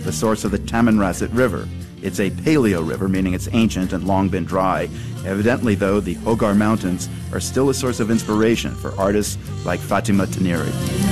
the source of the Tamanrasset River. It's a paleo river, meaning it's ancient and long been dry. Evidently, though, the Hogar Mountains are still a source of inspiration for artists like Fatima Taniri.